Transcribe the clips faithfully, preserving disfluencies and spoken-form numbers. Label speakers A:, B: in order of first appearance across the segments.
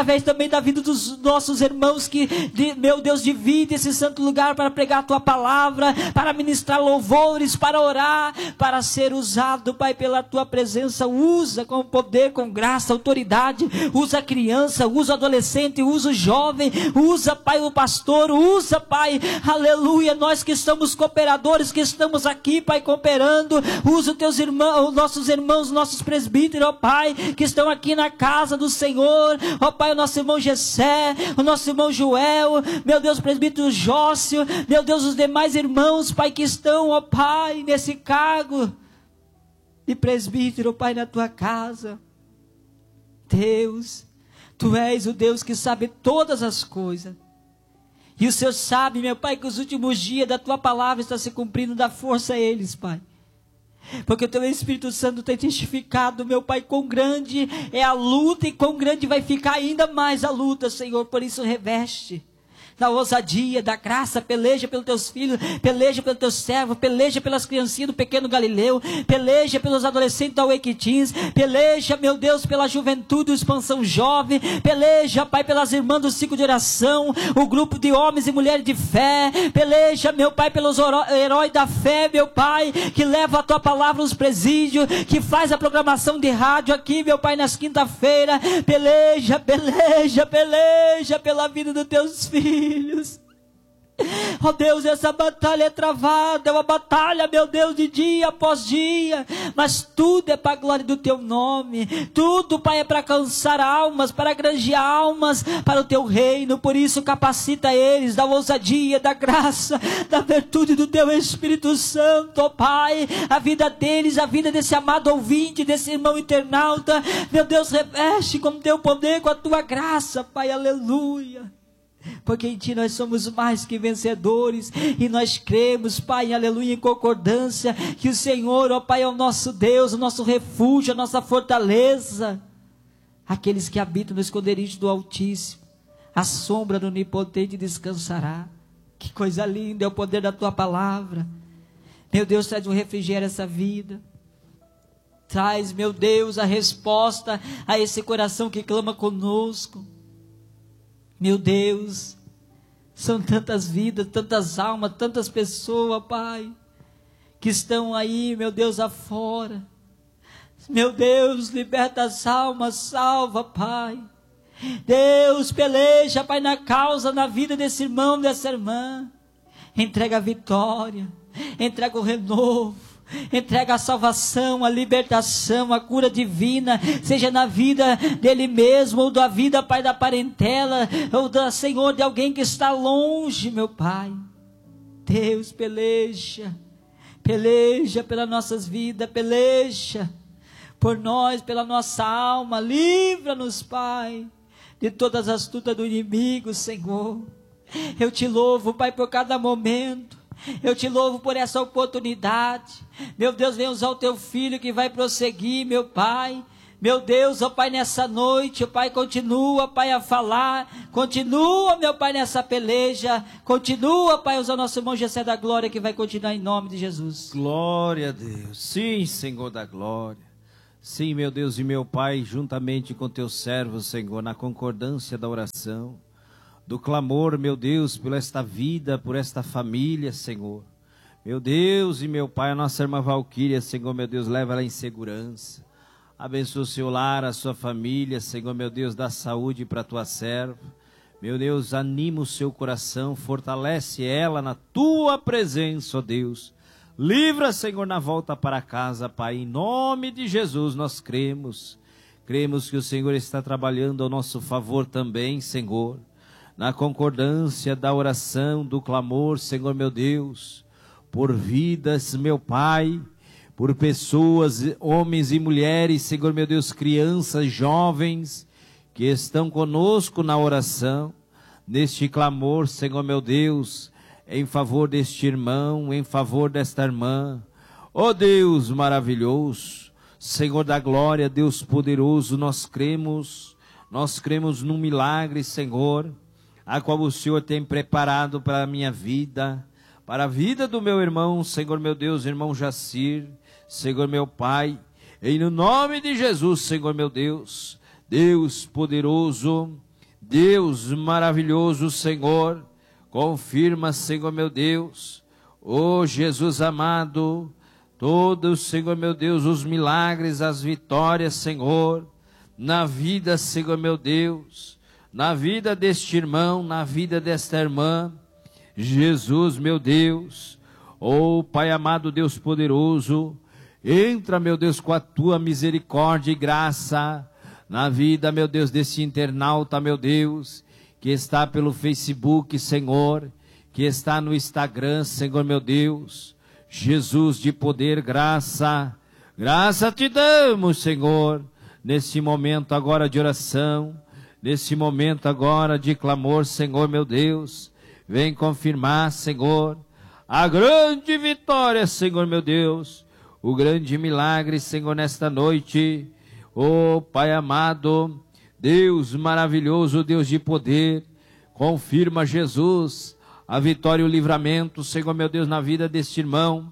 A: através também da vida dos nossos irmãos que, de, meu Deus, divide esse santo lugar para pregar a tua palavra, para ministrar louvores, para orar, para ser usado, Pai, pela tua presença. Usa com poder, com graça, autoridade. Usa a criança, usa o adolescente, usa o jovem, usa, Pai, o pastor, usa, Pai, aleluia, nós que somos cooperadores, que estamos aqui, Pai, cooperando. Usa os teus irmãos, os nossos irmãos, nossos presbíteros, ó Pai, que estão aqui na casa do Senhor, ó Pai, o nosso irmão Gessé, o nosso irmão Joel, meu Deus, o presbítero Jócio, meu Deus, os demais irmãos, Pai, que estão, ó Pai, nesse cargo de presbítero, ó Pai, na tua casa. Deus, tu és o Deus que sabe todas as coisas, e o Senhor sabe, meu Pai, que os últimos dias da tua palavra estão se cumprindo. Dá força a eles, Pai, porque o teu Espírito Santo tem testificado, meu Pai, quão grande é a luta e quão grande vai ficar ainda mais a luta, Senhor. Por isso reveste da ousadia, da graça, peleja pelos teus filhos, peleja pelos teus servos, peleja pelas criancinhas do pequeno Galileu, peleja pelos adolescentes da Uequitins, peleja, meu Deus, pela juventude do Expansão Jovem, peleja, Pai, pelas irmãs do ciclo de oração, o grupo de homens e mulheres de fé, peleja, meu Pai, pelos heróis da fé, meu Pai, que leva a tua palavra nos presídios, que faz a programação de rádio aqui, meu Pai, nas quinta-feiras. Peleja, peleja, peleja pela vida dos teus filhos. Ó oh Deus, essa batalha é travada, é uma batalha, meu Deus, de dia após dia, mas tudo é para a glória do teu nome, tudo, Pai, é para alcançar almas, para granjear almas para o teu reino. Por isso capacita eles, da ousadia, da graça, da virtude do teu Espírito Santo, ó oh Pai, a vida deles, a vida desse amado ouvinte, desse irmão internauta, meu Deus, reveste com o teu poder, com a tua graça, Pai, aleluia. Porque em Ti nós somos mais que vencedores, e nós cremos, Pai, aleluia, em concordância, que o Senhor, ó Pai, é o nosso Deus, o nosso refúgio, a nossa fortaleza. Aqueles que habitam no esconderijo do Altíssimo, a sombra do Onipotente descansará. Que coisa linda é o poder da Tua palavra. Meu Deus, traz um refrigério a essa vida. Traz, meu Deus, a resposta a esse coração que clama conosco. Meu Deus, são tantas vidas, tantas almas, tantas pessoas, Pai, que estão aí, meu Deus, afora. Meu Deus, liberta as almas, salva, Pai. Deus, peleja, Pai, na causa, na vida desse irmão, dessa irmã. Entrega a vitória, entrega o renovo. Entrega a salvação, a libertação, a cura divina, seja na vida dele mesmo, ou da vida, Pai, da parentela, ou da, Senhor, de alguém que está longe, meu Pai. Deus, peleja, peleja pelas nossas vidas, peleja por nós, pela nossa alma, livra-nos, Pai, de todas as astutas do inimigo, Senhor. Eu te louvo, Pai, por cada momento. Eu te louvo por essa oportunidade. Meu Deus, vem usar o teu filho que vai prosseguir, meu Pai. Meu Deus, ó Pai, nessa noite, ó Pai, continua, Pai, a falar. Continua, meu Pai, nessa peleja. Continua, Pai, usar o nosso irmão Gessé da Glória, que vai continuar em nome de Jesus.
B: Glória a Deus. Sim, Senhor da glória. Sim, meu Deus e meu Pai, juntamente com teus servos, Senhor, na concordância da oração, do clamor, meu Deus, por esta vida, por esta família, Senhor. Meu Deus e meu Pai, a nossa irmã Valquíria, Senhor, meu Deus, leva ela em segurança. Abençoa o seu lar, a sua família, Senhor, meu Deus, dá saúde para a tua serva. Meu Deus, anima o seu coração, fortalece ela na tua presença, ó Deus. Livra, Senhor, na volta para casa, Pai, em nome de Jesus nós cremos. Cremos que o Senhor está trabalhando ao nosso favor também, Senhor. Na concordância da oração, do clamor, Senhor meu Deus, por vidas, meu Pai, por pessoas, homens e mulheres, Senhor meu Deus, crianças, jovens, que estão conosco na oração, neste clamor, Senhor meu Deus, em favor deste irmão, em favor desta irmã. Ó Deus maravilhoso, Senhor da glória, Deus poderoso, nós cremos, nós cremos num milagre, Senhor, a qual o Senhor tem preparado para a minha vida, para a vida do meu irmão, Senhor meu Deus, irmão Jacir, Senhor meu Pai, em no nome de Jesus, Senhor meu Deus, Deus poderoso, Deus maravilhoso, Senhor, confirma, Senhor meu Deus, ó Jesus amado, todos, Senhor meu Deus, os milagres, as vitórias, Senhor, na vida, Senhor meu Deus, na vida deste irmão, na vida desta irmã, Jesus, meu Deus, ó Pai amado, Deus poderoso, entra, meu Deus, com a tua misericórdia e graça na vida, meu Deus, desse internauta, meu Deus, que está pelo Facebook, Senhor, que está no Instagram, Senhor, meu Deus, Jesus de poder, graça, graça te damos, Senhor, nesse momento agora de oração, nesse momento agora de clamor, Senhor, meu Deus, vem confirmar, Senhor, a grande vitória, Senhor, meu Deus, o grande milagre, Senhor, nesta noite. Ó oh, Pai amado, Deus maravilhoso, Deus de poder, confirma, Jesus, a vitória e o livramento, Senhor meu Deus, na vida deste irmão,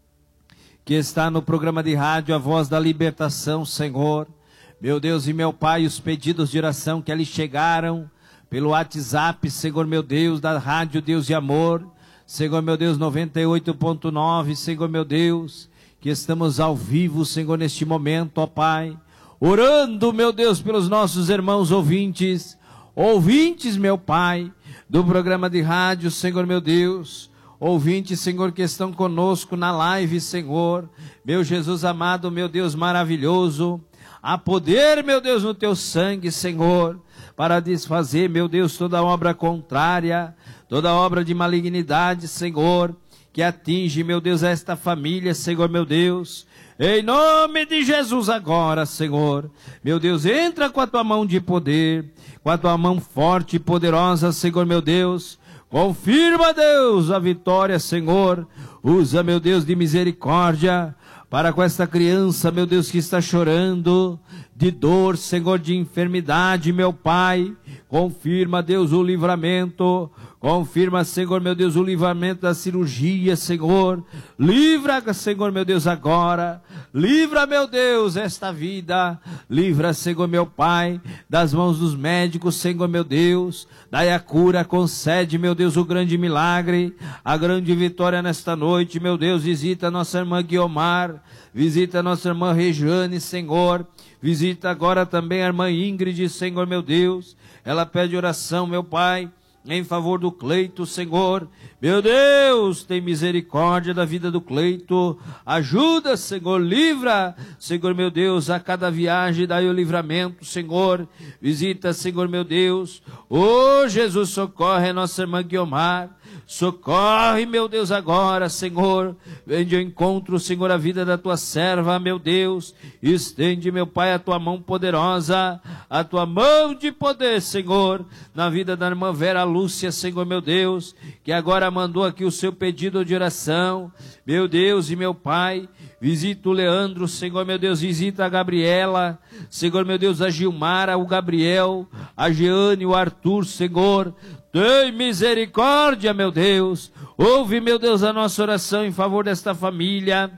B: que está no programa de rádio A Voz da Libertação, Senhor, meu Deus e meu Pai, os pedidos de oração que ali chegaram, pelo WhatsApp, Senhor meu Deus, da rádio Deus e Amor, Senhor meu Deus, noventa e oito ponto nove, Senhor meu Deus, que estamos ao vivo, Senhor, neste momento, ó Pai, orando, meu Deus, pelos nossos irmãos ouvintes, ouvintes, meu Pai, do programa de rádio, Senhor, meu Deus, ouvintes, Senhor, que estão conosco na live, Senhor, meu Jesus amado, meu Deus maravilhoso, há poder, meu Deus, no teu sangue, Senhor, para desfazer, meu Deus, toda obra contrária, toda obra de malignidade, Senhor, que atinge, meu Deus, esta família, Senhor, meu Deus, em nome de Jesus agora, Senhor, meu Deus, entra com a tua mão de poder, com a tua mão forte e poderosa, Senhor, meu Deus, confirma, Deus, a vitória, Senhor, usa, meu Deus, de misericórdia, para com esta criança, meu Deus, que está chorando, de dor, Senhor, de enfermidade, meu Pai, confirma, Deus, o livramento, confirma, Senhor, meu Deus, o livramento da cirurgia, Senhor, livra, Senhor, meu Deus, agora, livra, meu Deus, esta vida, livra, Senhor, meu Pai, das mãos dos médicos, Senhor, meu Deus, dai a cura, concede, meu Deus, o grande milagre, a grande vitória nesta noite, meu Deus, visita nossa irmã Guiomar, visita nossa irmã Regiane, Senhor, visita agora também a irmã Ingrid, Senhor, meu Deus, ela pede oração, meu Pai, em favor do Cleito, Senhor, meu Deus, tem misericórdia da vida do Cleito, ajuda, Senhor, livra, Senhor, meu Deus, a cada viagem, daí o livramento, Senhor, visita, Senhor, meu Deus, ô Jesus, socorre a nossa irmã Guiomar, socorre, meu Deus, agora, Senhor, vem de encontro, Senhor, a vida da tua serva, meu Deus, estende, meu Pai, a tua mão poderosa, a tua mão de poder, Senhor, na vida da irmã Vera Lúcia, Senhor, meu Deus, que agora mandou aqui o seu pedido de oração, meu Deus e meu Pai, visita o Leandro, Senhor, meu Deus, visita a Gabriela, Senhor, meu Deus, a Gilmara, o Gabriel, a Jeane, o Arthur, Senhor, tem misericórdia, meu Deus, ouve, meu Deus, a nossa oração em favor desta família,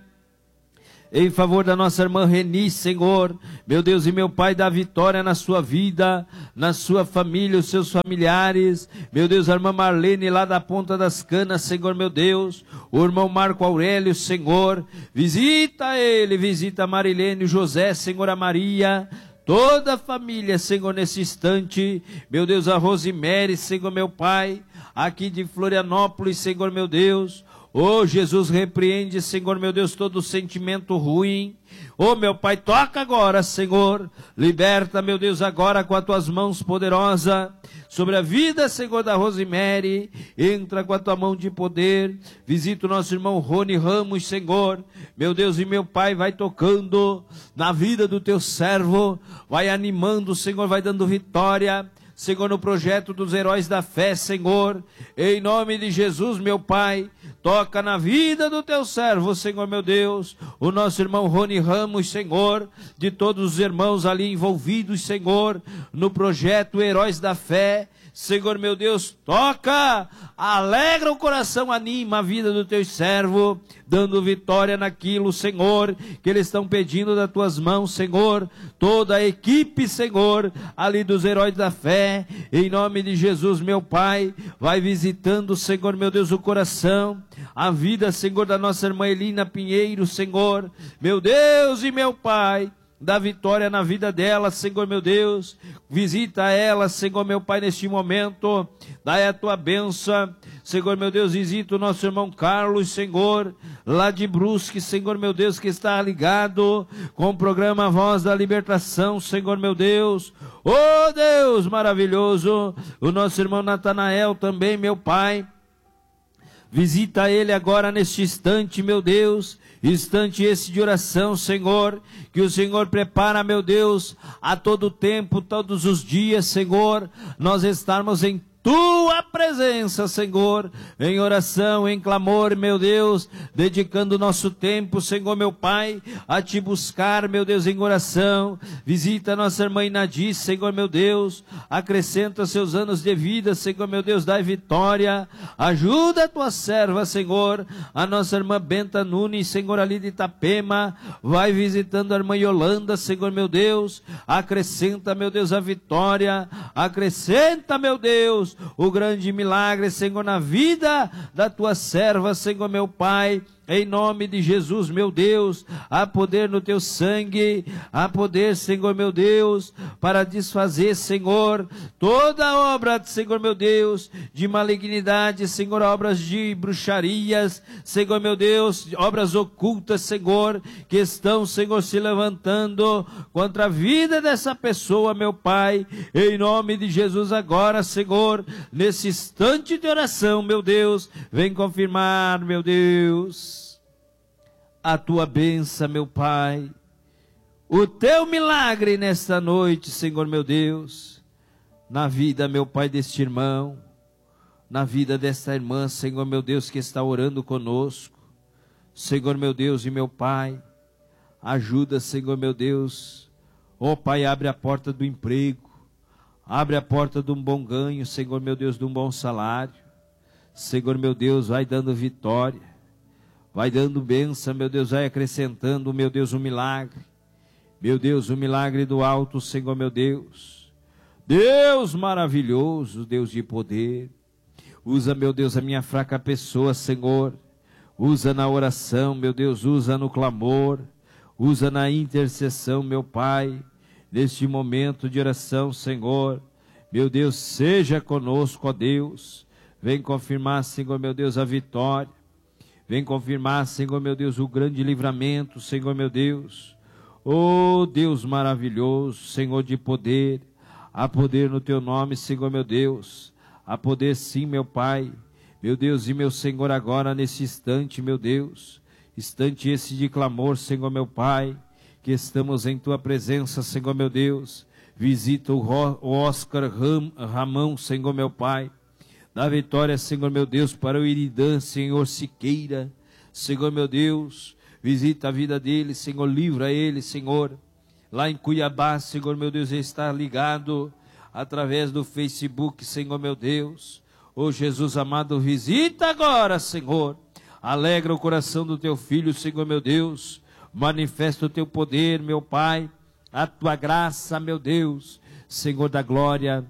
B: em favor da nossa irmã Reni, Senhor, meu Deus e meu Pai, dá vitória na sua vida, na sua família, os seus familiares, meu Deus, a irmã Marlene lá da Ponta das Canas, Senhor, meu Deus, o irmão Marco Aurélio, Senhor, visita ele, visita a Marilene, o José, Senhor, a Maria, toda a família, Senhor, nesse instante, meu Deus, a Rosemary, Senhor, meu Pai, aqui de Florianópolis, Senhor, meu Deus, oh, Jesus, repreende, Senhor, meu Deus, todo sentimento ruim. Oh, meu Pai, toca agora, Senhor. Liberta, meu Deus, agora com as tuas mãos poderosas sobre a vida, Senhor, da Rosemary. Entra com a tua mão de poder. Visita o nosso irmão Rony Ramos, Senhor. Meu Deus e meu Pai, vai tocando na vida do teu servo. Vai animando, Senhor, vai dando vitória. Senhor, no projeto dos heróis da fé, Senhor, em nome de Jesus, meu Pai, toca na vida do teu servo, Senhor, meu Deus, o nosso irmão Rony Ramos, Senhor, de todos os irmãos ali envolvidos, Senhor, no projeto Heróis da Fé, Senhor meu Deus, toca, alegra o coração, anima a vida do teu servo, dando vitória naquilo, Senhor, que eles estão pedindo das tuas mãos, Senhor, toda a equipe, Senhor, ali dos heróis da fé, em nome de Jesus, meu Pai, vai visitando, Senhor meu Deus, o coração, a vida, Senhor, da nossa irmã Elina Pinheiro, Senhor, meu Deus e meu Pai, dá vitória na vida dela, Senhor meu Deus, visita ela, Senhor meu Pai, neste momento, dai a tua bênção, Senhor meu Deus, visita o nosso irmão Carlos, Senhor, lá de Brusque, Senhor meu Deus, que está ligado com o programa Voz da Libertação, Senhor meu Deus, oh Deus maravilhoso, o nosso irmão Natanael também, meu Pai, visita ele agora neste instante, meu Deus, instante esse de oração, Senhor, que o Senhor prepara, meu Deus, a todo tempo, todos os dias, Senhor, nós estarmos em tua presença, Senhor, em oração, em clamor, meu Deus, dedicando o nosso tempo, Senhor, meu Pai, a te buscar, meu Deus, em oração. Visita a nossa irmã Inadi, Senhor, meu Deus, acrescenta seus anos de vida, Senhor, meu Deus, dai vitória, ajuda a tua serva, Senhor, a nossa irmã Benta Nunes, Senhor, ali de Itapema, vai visitando a irmã Yolanda, Senhor, meu Deus, acrescenta, meu Deus, a vitória, acrescenta, meu Deus, o grande milagre, Senhor, na vida da tua serva, Senhor, meu Pai, em nome de Jesus, meu Deus, há poder no teu sangue, há poder, Senhor, meu Deus, para desfazer, Senhor, toda obra, Senhor, meu Deus, de malignidade, Senhor, obras de bruxarias, Senhor, meu Deus, obras ocultas, Senhor, que estão, Senhor, se levantando contra a vida dessa pessoa, meu Pai, em nome de Jesus, agora, Senhor, nesse instante de oração, meu Deus, vem confirmar, meu Deus, a tua bênção, meu Pai, o teu milagre nesta noite, Senhor meu Deus, na vida, meu Pai, deste irmão, na vida desta irmã, Senhor meu Deus, que está orando conosco, Senhor meu Deus e meu Pai, ajuda, Senhor meu Deus, ó Pai, abre a porta do emprego, abre a porta de um bom ganho, Senhor meu Deus, de um bom salário, Senhor meu Deus, vai dando vitória, vai dando bênção, meu Deus, vai acrescentando, meu Deus, um milagre. Meu Deus, o milagre do alto, Senhor, meu Deus. Deus maravilhoso, Deus de poder. Usa, meu Deus, a minha fraca pessoa, Senhor. Usa na oração, meu Deus, usa no clamor. Usa na intercessão, meu Pai. Neste momento de oração, Senhor. Meu Deus, seja conosco, ó Deus. Vem confirmar, Senhor, meu Deus, a vitória. Vem confirmar, Senhor meu Deus, o grande livramento, Senhor meu Deus. Oh Deus maravilhoso, Senhor de poder. Há poder no teu nome, Senhor meu Deus. Há poder sim, meu Pai. Meu Deus e meu Senhor, agora nesse instante, meu Deus. Instante esse de clamor, Senhor meu Pai. Que estamos em tua presença, Senhor meu Deus. Visita o Oscar Ram, Ramão, Senhor meu Pai. Dá vitória, Senhor meu Deus, para o Iridã, Senhor Siqueira, Senhor meu Deus, visita a vida dele, Senhor, livra ele, Senhor, lá em Cuiabá, Senhor meu Deus, ele está ligado através do Facebook, Senhor meu Deus, ô Jesus amado, visita agora, Senhor, alegra o coração do teu filho, Senhor meu Deus, manifesta o teu poder, meu Pai, a tua graça, meu Deus, Senhor da glória,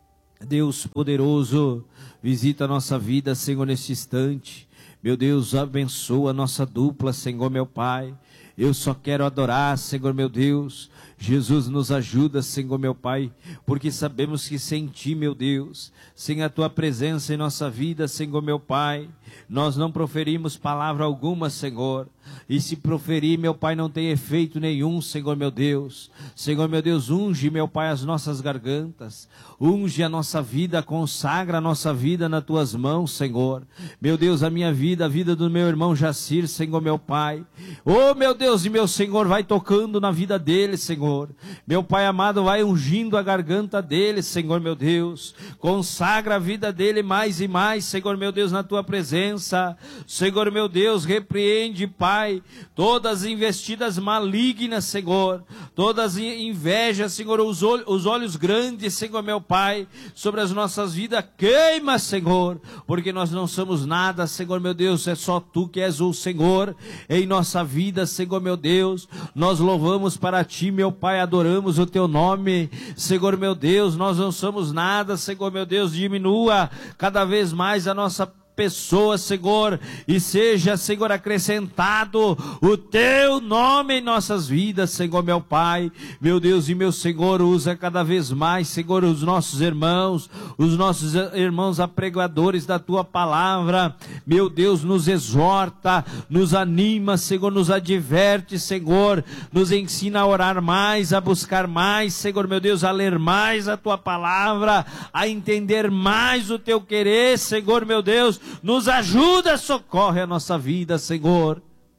B: Deus poderoso, visita a nossa vida, Senhor, neste instante. Meu Deus, abençoa a nossa dupla, Senhor, meu Pai. Eu só quero adorar, Senhor, meu Deus. Jesus nos ajuda, Senhor, meu Pai, porque sabemos que sem Ti, meu Deus, sem a Tua presença em nossa vida, Senhor, meu Pai, nós não proferimos palavra alguma, Senhor. E se proferir, meu Pai, não tem efeito nenhum, Senhor, meu Deus. Senhor, meu Deus, unge, meu Pai, as nossas gargantas. Unge a nossa vida, consagra a nossa vida nas Tuas mãos, Senhor. Meu Deus, a minha vida, a vida do meu irmão Jacir, Senhor meu Pai. Oh meu Deus e meu Senhor, vai tocando na vida dele, Senhor. Meu Pai amado, vai ungindo a garganta dele, Senhor meu Deus. Consagra a vida dele mais e mais, Senhor meu Deus, na tua presença. Senhor meu Deus, repreende, Pai, todas as investidas malignas, Senhor. Todas as invejas, Senhor, os olhos, os olhos grandes, Senhor meu Pai, sobre as nossas vidas, queima, Senhor, porque nós não somos nada, Senhor meu Deus, é só Tu que és o Senhor em nossa vida, Senhor meu Deus. Nós louvamos para Ti, meu Pai, adoramos o Teu nome, Senhor meu Deus. Nós não somos nada, Senhor meu Deus, diminua cada vez mais a nossa pessoa, Senhor, e seja, Senhor, acrescentado o Teu nome em nossas vidas, Senhor meu Pai, meu Deus e meu Senhor. Usa cada vez mais, Senhor, os nossos irmãos, os nossos irmãos apregoadores da Tua palavra, meu Deus, nos exorta, nos anima, Senhor, nos adverte, Senhor, nos ensina a orar mais, a buscar mais, Senhor meu Deus, a ler mais a Tua palavra, a entender mais o Teu querer, Senhor meu Deus. Nos ajuda, socorre a nossa vida, Senhor.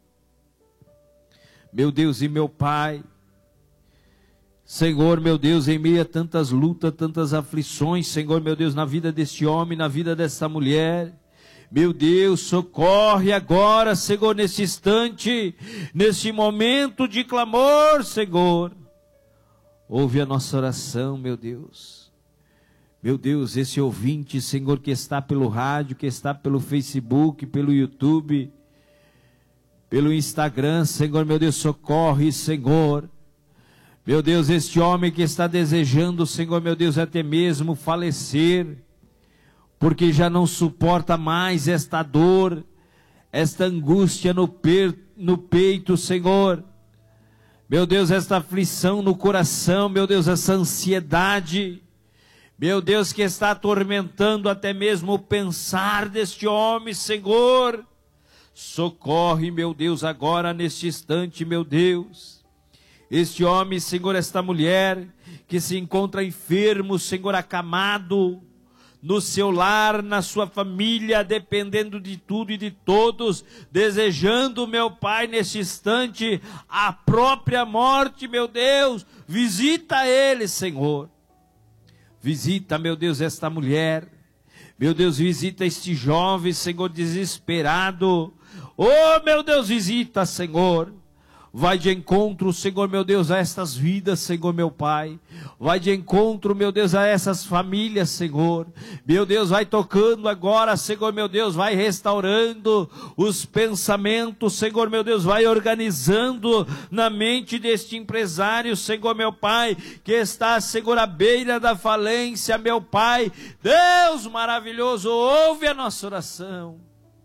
B: Meu Deus e meu Pai, Senhor, meu Deus, em meio a tantas lutas, tantas aflições, Senhor, meu Deus, na vida deste homem, na vida desta mulher, meu Deus, socorre agora, Senhor, nesse instante, nesse momento de clamor, Senhor. Ouve a nossa oração, meu Deus. Meu Deus, esse ouvinte, Senhor, que está pelo rádio, que está pelo Facebook, pelo YouTube, pelo Instagram, Senhor, meu Deus, socorre, Senhor. Meu Deus, este homem que está desejando, Senhor, meu Deus, até mesmo falecer, porque já não suporta mais esta dor, esta angústia no, per, no peito, Senhor. Meu Deus, esta aflição no coração, meu Deus, essa ansiedade, meu Deus, que está atormentando até mesmo o pensar deste homem, Senhor. Socorre, meu Deus, agora neste instante, meu Deus. Este homem, Senhor, esta mulher que se encontra enfermo, Senhor, acamado no seu lar, na sua família, dependendo de tudo e de todos, desejando, meu Pai, neste instante, a própria morte, meu Deus. Visita ele, Senhor. Visita, meu Deus, esta mulher. Meu Deus, visita este jovem, Senhor, desesperado. Oh, meu Deus, visita, Senhor. Vai de encontro, Senhor, meu Deus, a estas vidas, Senhor, meu Pai. Vai de encontro, meu Deus, a essas famílias, Senhor. Meu Deus, vai tocando agora, Senhor, meu Deus, vai restaurando os pensamentos, Senhor, meu Deus, vai organizando na mente deste empresário, Senhor, meu Pai, que está, Senhor, à beira da falência, meu Pai. Deus maravilhoso, ouve a nossa oração.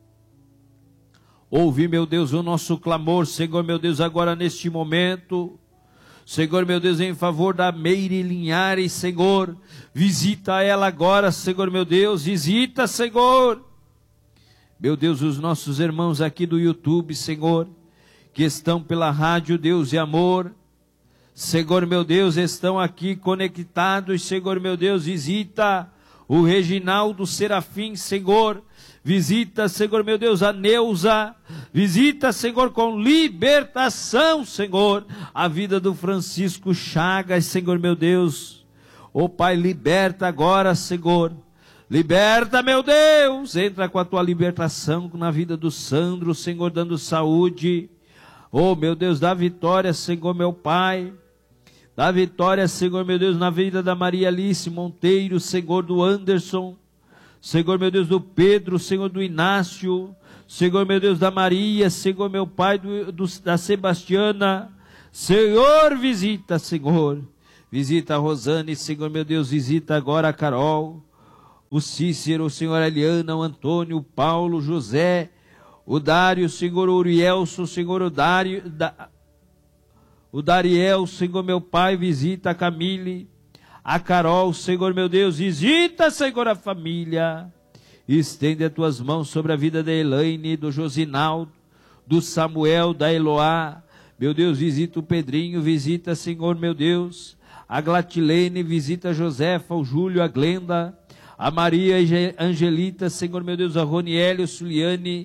B: Ouve, meu Deus, o nosso clamor, Senhor, meu Deus, agora neste momento. Senhor, meu Deus, em favor da Meire Linhares, Senhor. Visita ela agora, Senhor, meu Deus. Visita, Senhor. Meu Deus, os nossos irmãos aqui do YouTube, Senhor, que estão pela rádio Deus e Amor. Senhor, meu Deus, estão aqui conectados, Senhor, meu Deus, visita o Reginaldo Serafim, Senhor. Visita, Senhor, meu Deus, a Neuza. Visita, Senhor, com libertação, Senhor, a vida do Francisco Chagas, Senhor, meu Deus. Oh, Pai, liberta agora, Senhor. Liberta, meu Deus. Entra com a tua libertação na vida do Sandro, Senhor, dando saúde. Oh, meu Deus, dá vitória, Senhor, meu Pai. Dá vitória, Senhor, meu Deus, na vida da Maria Alice Monteiro, Senhor, do Anderson. Senhor, meu Deus, do Pedro, Senhor, do Inácio, Senhor, meu Deus, da Maria, Senhor, meu Pai, do, do, da Sebastiana. Senhor, visita, Senhor. Visita a Rosane, Senhor, meu Deus, visita agora a Carol, o Cícero, o Senhor, a Eliana, o Antônio, o Paulo, o José, o Dário, o Senhor, o Urielso, o Senhor, o Dário, da, o Dariel, Senhor, meu Pai, visita a Camille, a Carol, Senhor, meu Deus, visita, Senhor, a família. Estende as tuas mãos sobre a vida da Elaine, do Josinaldo, do Samuel, da Eloá. Meu Deus, visita o Pedrinho, visita, Senhor, meu Deus, a Glatilene, visita a Josefa, o Júlio, a Glenda, a Maria Angelita, Senhor, meu Deus, a Roniele, o Suliane,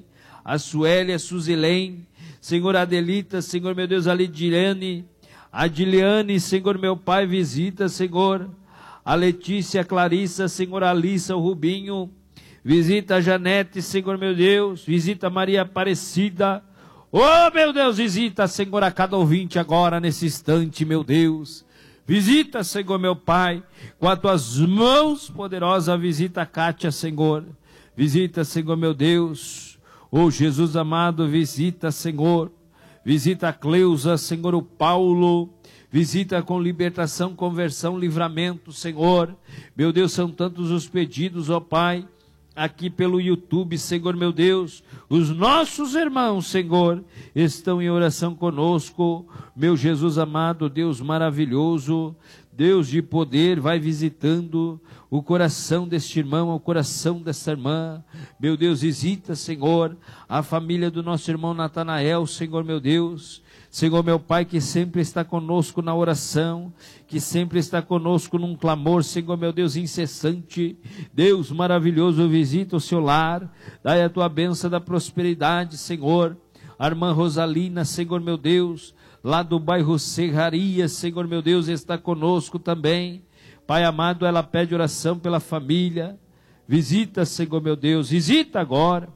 B: a Sueli, a Suzilene, Senhor, a Adelita, Senhor, meu Deus, a Lidiane, a Diliane, Senhor, meu Pai, visita, Senhor, a Letícia, a Clarissa, Senhor, a Alissa, o Rubinho, visita a Janete, Senhor, meu Deus, visita a Maria Aparecida, oh, meu Deus, visita, Senhor, a cada ouvinte agora, nesse instante, meu Deus, visita, Senhor, meu Pai, com as tuas mãos poderosas, visita a Kátia, Senhor, visita, Senhor, meu Deus, oh, Jesus amado, visita, Senhor, visita a Cleusa, Senhor, o Paulo, visita com libertação, conversão, livramento, Senhor, meu Deus, são tantos os pedidos, ó Pai, aqui pelo YouTube, Senhor, meu Deus, os nossos irmãos, Senhor, estão em oração conosco, meu Jesus amado, Deus maravilhoso, Deus de poder, vai visitando o coração deste irmão, o coração dessa irmã, meu Deus, visita, Senhor, a família do nosso irmão Natanael, Senhor, meu Deus, Senhor, meu Pai, que sempre está conosco na oração, que sempre está conosco num clamor, Senhor, meu Deus, incessante, Deus maravilhoso, visita o seu lar, dai a tua bênção da prosperidade, Senhor, a irmã Rosalina, Senhor, meu Deus, lá do bairro Serraria, Senhor, meu Deus, está conosco também, Pai amado, ela pede oração pela família, visita, Senhor, meu Deus, visita agora,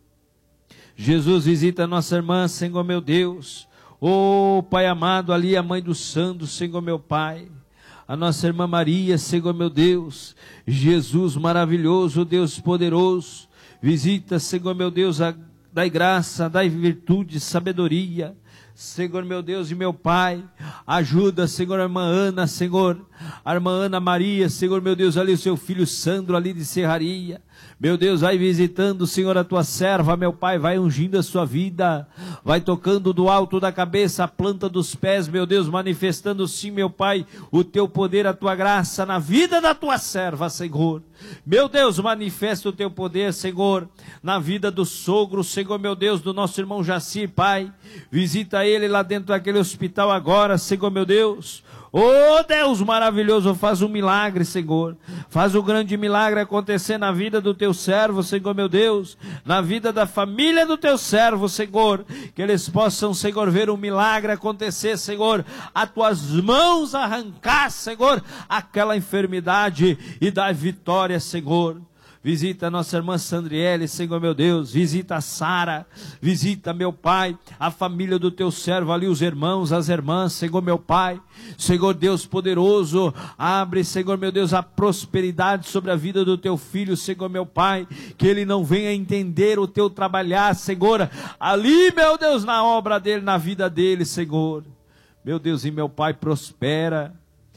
B: Jesus, visita a nossa irmã, Senhor, meu Deus, oh, Pai amado, ali a mãe do Sandro, Senhor, meu Pai, a nossa irmã Maria, Senhor, meu Deus, Jesus maravilhoso, Deus poderoso, visita, Senhor, meu Deus, a, dai graça, dai virtude, sabedoria, Senhor, meu Deus e meu Pai, ajuda, Senhor, a irmã Ana, Senhor, a irmã Ana Maria, Senhor, meu Deus, ali o seu filho Sandro, ali de Serraria, meu Deus, vai visitando, Senhor, a tua serva, meu Pai, vai ungindo a sua vida, vai tocando do alto da cabeça, a planta dos pés, meu Deus, manifestando sim, meu Pai, o teu poder, a tua graça na vida da tua serva, Senhor, meu Deus, manifesta o teu poder, Senhor, na vida do sogro, Senhor, meu Deus, do nosso irmão Jacir, Pai, visita ele lá dentro daquele hospital agora, Senhor, meu Deus, oh Deus maravilhoso, faz um milagre, Senhor, faz um grande milagre acontecer na vida do teu servo, Senhor, meu Deus, na vida da família do teu servo, Senhor, que eles possam, Senhor, ver um milagre acontecer, Senhor, as tuas mãos arrancar, Senhor, aquela enfermidade e dar vitória, Senhor. Visita a nossa irmã Sandriele, Senhor, meu Deus, visita a Sara, visita, meu Pai, a família do teu servo ali, os irmãos, as irmãs, Senhor, meu Pai, Senhor Deus poderoso, abre, Senhor, meu Deus, a prosperidade sobre a vida do teu filho, Senhor, meu Pai, que ele não venha entender o teu trabalhar, Senhor, ali, meu Deus, na obra dele, na vida dele, Senhor, meu Deus e meu Pai, prospera,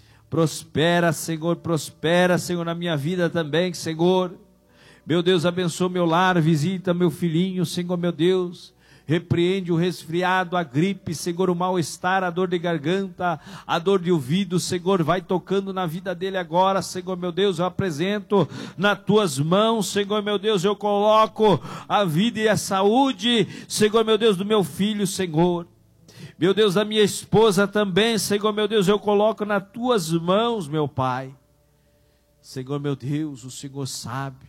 B: prospera, Senhor, prospera, Senhor, na minha vida também, Senhor, meu Deus, abençoa meu lar, visita meu filhinho, Senhor, meu Deus, repreende o resfriado, a gripe, Senhor, o mal-estar, a dor de garganta, a dor de ouvido, Senhor, vai tocando na vida dele agora, Senhor, meu Deus, eu apresento nas tuas mãos, Senhor, meu Deus, eu coloco a vida e a saúde, Senhor, meu Deus, do meu filho, Senhor, meu Deus, da minha esposa também, Senhor, meu Deus, eu coloco nas tuas mãos, meu Pai, Senhor, meu Deus, o Senhor sabe,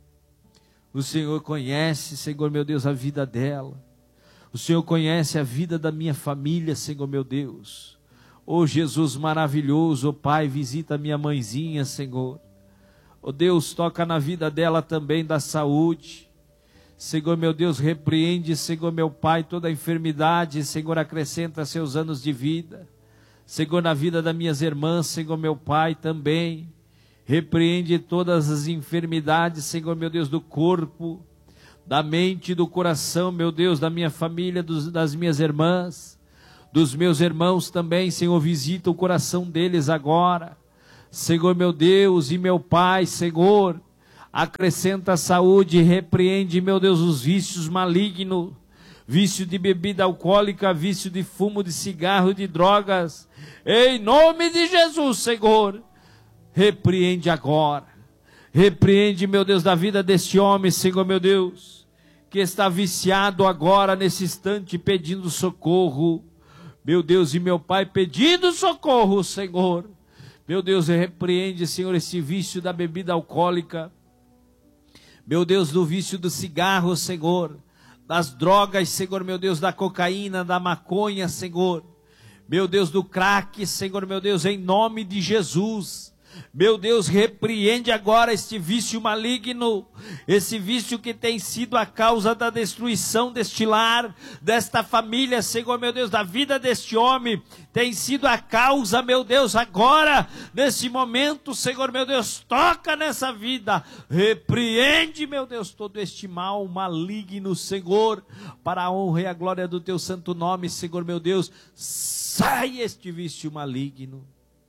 B: o Senhor conhece, Senhor, meu Deus, a vida dela. O Senhor conhece a vida da minha família, Senhor, meu Deus. Oh, Jesus maravilhoso, oh, Pai, visita a minha mãezinha, Senhor. Oh, Deus, toca na vida dela também da saúde. Senhor, meu Deus, repreende, Senhor, meu Pai, toda a enfermidade. Senhor, acrescenta seus anos de vida. Senhor, na vida das minhas irmãs, Senhor, meu Pai, também. Repreende todas as enfermidades, Senhor, meu Deus, do corpo, da mente, do coração, meu Deus, da minha família, dos, das minhas irmãs, dos meus irmãos também, Senhor, visita o coração deles agora, Senhor, meu Deus e meu Pai, Senhor, acrescenta a saúde, repreende, meu Deus, os vícios malignos, vício de bebida alcoólica, vício de fumo, de cigarro, de drogas, em nome de Jesus, Senhor, repreende agora, repreende, meu Deus, da vida deste homem, Senhor, meu Deus, que está viciado agora, nesse instante, pedindo socorro, meu Deus e meu Pai, pedindo socorro, Senhor, meu Deus, repreende, Senhor, esse vício da bebida alcoólica, meu Deus, do vício do cigarro, Senhor, das drogas, Senhor meu Deus, da cocaína, da maconha, Senhor, meu Deus, do crack, Senhor meu Deus, em nome de Jesus. Meu Deus, repreende agora este vício maligno, esse vício que tem sido a causa da destruição deste lar, desta família, Senhor meu Deus, da vida deste homem, tem sido a causa, meu Deus, agora, nesse momento, Senhor meu Deus, toca nessa vida, repreende, meu Deus, todo este mal maligno, Senhor, para a honra e a glória do teu santo nome, Senhor meu Deus, sai este vício maligno.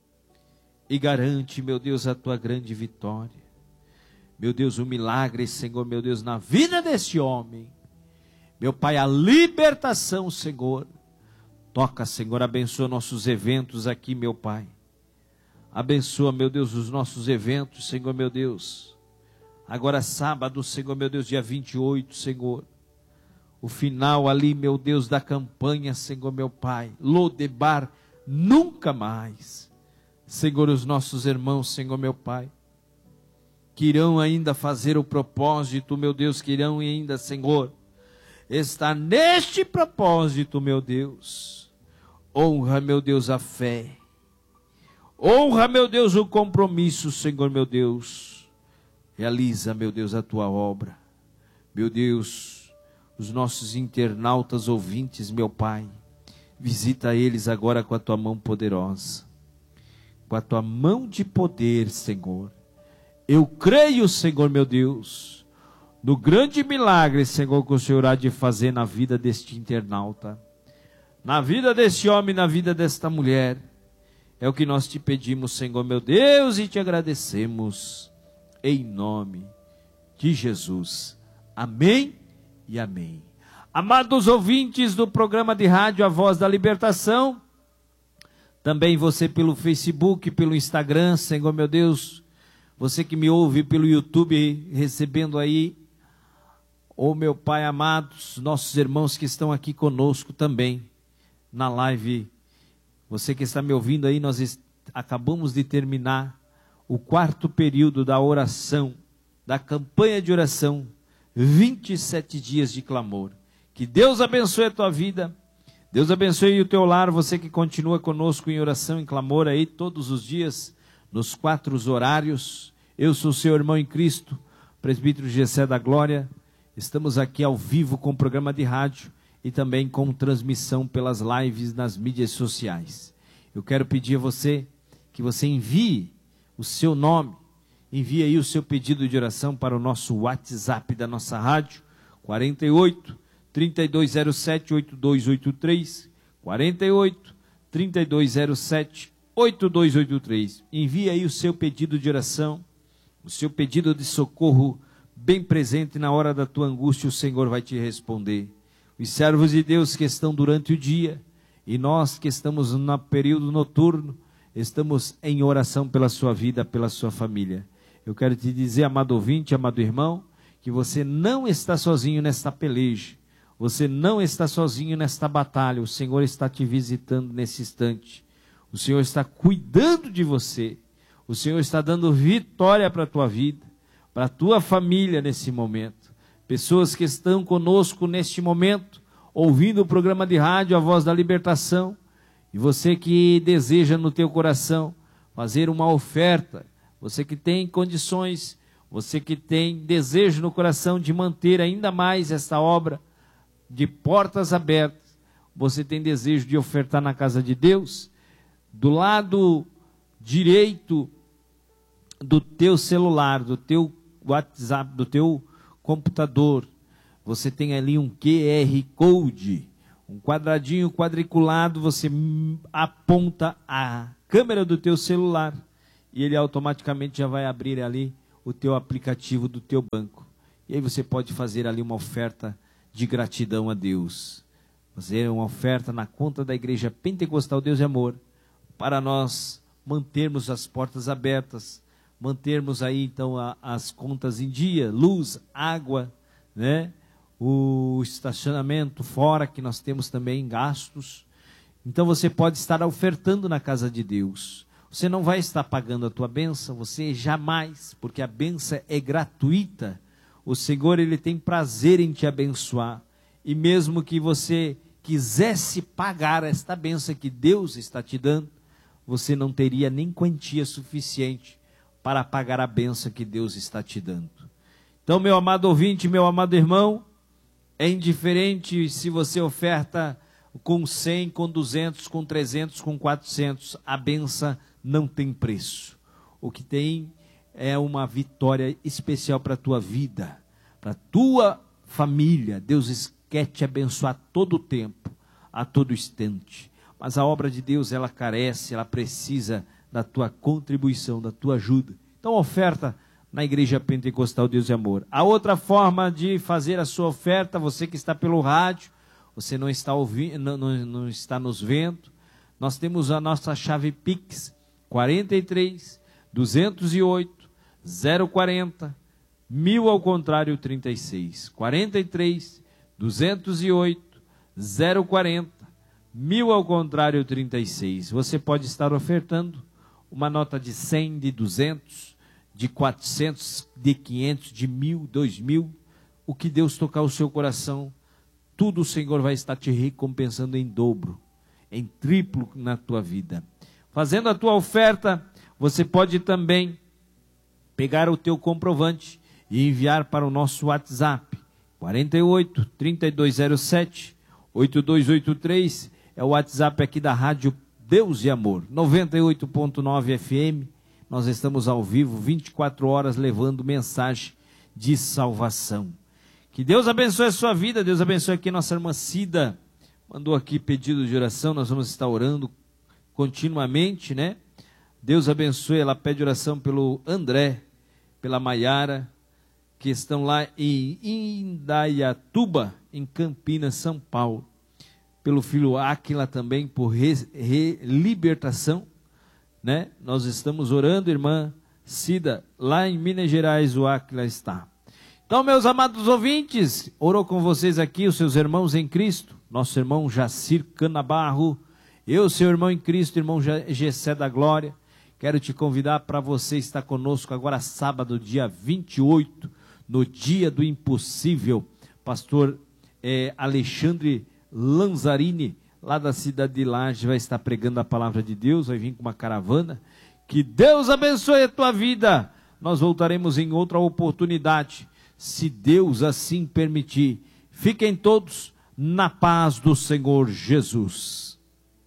B: E garante, meu Deus, a tua grande vitória. Meu Deus, o milagre, Senhor, meu Deus, na vida deste homem. Meu Pai, a libertação, Senhor. Toca, Senhor, abençoa nossos eventos aqui, meu Pai. Abençoa, meu Deus, os nossos eventos, Senhor, meu Deus. Agora sábado, Senhor, meu Deus, dia vinte e oito, Senhor. O final ali, meu Deus, da campanha, Senhor, meu Pai. Lodebar nunca mais. Senhor, os nossos irmãos, Senhor, meu Pai, que irão ainda fazer o propósito, meu Deus, que irão ainda, Senhor, estar neste propósito, meu Deus. Honra, meu Deus, a fé. Honra, meu Deus, o compromisso, Senhor, meu Deus. Realiza, meu Deus, a tua obra. Meu Deus, os nossos internautas ouvintes, meu Pai, visita eles agora com a tua mão poderosa. Com a tua mão de poder, Senhor. Eu creio, Senhor, meu Deus, no grande milagre, Senhor, que o Senhor há de fazer na vida deste internauta, na vida deste homem, na vida desta mulher. É o que nós te pedimos, Senhor, meu Deus, e te agradecemos, em nome de Jesus. Amém e amém. Amados ouvintes do programa de rádio A Voz da Libertação, também você pelo Facebook, pelo Instagram, Senhor meu Deus, você que me ouve pelo YouTube, recebendo aí, ô meu Pai amado, nossos irmãos que estão aqui conosco também, na live, você que está me ouvindo aí, nós acabamos de terminar o quarto período da oração, da campanha de oração, vinte e sete dias de clamor. Que Deus abençoe a tua vida. Deus abençoe o teu lar, você que continua conosco em oração, em clamor aí todos os dias, nos quatro horários. Eu sou seu irmão em Cristo, presbítero Gessé da Glória. Estamos aqui ao vivo com o programa de rádio e também com transmissão pelas lives nas mídias sociais. Eu quero pedir a você que você envie o seu nome, envie aí o seu pedido de oração para o nosso WhatsApp da nossa rádio, quarenta e oito, trinta e dois zero sete, oito dois oito três, quarenta e oito, trinta e dois zero sete, oito dois oito três. Envie aí o seu pedido de oração, o seu pedido de socorro, bem presente na hora da tua angústia, o Senhor vai te responder. Os servos de Deus que estão durante o dia, e nós que estamos no período noturno, estamos em oração pela sua vida, pela sua família. Eu quero te dizer, amado ouvinte, amado irmão, que você não está sozinho nesta peleja. Você não está sozinho nesta batalha, o Senhor está te visitando nesse instante, o Senhor está cuidando de você, o Senhor está dando vitória para a tua vida, para a tua família nesse momento. Pessoas que estão conosco neste momento, ouvindo o programa de rádio A Voz da Libertação, e você que deseja no teu coração fazer uma oferta, você que tem condições, você que tem desejo no coração de manter ainda mais esta obra, de portas abertas, você tem desejo de ofertar na casa de Deus, do lado direito do teu celular, do teu WhatsApp, do teu computador, você tem ali um Q R Code, um quadradinho quadriculado, você aponta a câmera do teu celular e ele automaticamente já vai abrir ali o teu aplicativo do teu banco. E aí você pode fazer ali uma oferta de gratidão a Deus. Fazer uma oferta na conta da Igreja Pentecostal Deus e Amor, para nós mantermos as portas abertas, mantermos aí então a, as contas em dia, luz, água, né? O estacionamento fora, que nós temos também gastos. Então você pode estar ofertando na casa de Deus. Você não vai estar pagando a tua bênção, você jamais, porque a bênção é gratuita. O Senhor, Ele tem prazer em te abençoar. e mesmo que você quisesse pagar esta bênção que Deus está te dando, você não teria nem quantia suficiente para pagar a bênção que Deus está te dando. Então, meu amado ouvinte, meu amado irmão, é indiferente se você oferta com cem, com duzentos, com trezentos, com quatrocentos, a bênção não tem preço. O que tem é uma vitória especial para a tua vida, para a tua família. Deus quer te abençoar todo o tempo, a todo instante. Mas a obra de Deus, ela carece, ela precisa da tua contribuição, da tua ajuda. Então, oferta na Igreja Pentecostal Deus e Amor. A outra forma de fazer a sua oferta, você que está pelo rádio, você não está ouvindo, não, não, não está nos vendo, nós temos a nossa chave Pix, quarenta e três, duzentos e oito, zero quarenta, mil ao contrário trinta e seis. quarenta e três, duzentos e oito, zero quarenta, mil ao contrário trinta e seis. Você pode estar ofertando uma nota de cem, de duzentos, de quatrocentos, de quinhentos, de mil, dois mil, o que Deus tocar o seu coração, tudo o Senhor vai estar te recompensando em dobro, em triplo na tua vida. Fazendo a tua oferta, você pode também pegar o teu comprovante e enviar para o nosso WhatsApp, quarenta e oito, trinta e dois zero sete, oito dois oito três, é o WhatsApp aqui da Rádio Deus e Amor, noventa e oito ponto nove F M. Nós estamos ao vivo, vinte e quatro horas, levando mensagem de salvação. Que Deus abençoe a sua vida, Deus abençoe aqui nossa irmã Cida, mandou aqui pedido de oração, nós vamos estar orando continuamente, né? Deus abençoe, ela pede oração pelo André, pela Maiara, que estão lá em Indaiatuba, em Campinas, São Paulo. Pelo filho Áquila também, por re, re, libertação. Né? Nós estamos orando, irmã Cida, lá em Minas Gerais o Áquila está. Então, meus amados ouvintes, orou com vocês aqui os seus irmãos em Cristo, nosso irmão Jacir Canabarro, eu, seu irmão em Cristo, irmão Gessé da Glória. Quero te convidar para você estar conosco agora sábado, dia vinte e oito, no dia do impossível. Pastor é, Alexandre Lanzarini, lá da cidade de Laje, vai estar pregando a palavra de Deus, vai vir com uma caravana. Que Deus abençoe a tua vida. Nós voltaremos em outra oportunidade, se Deus assim permitir. Fiquem todos na paz do Senhor Jesus.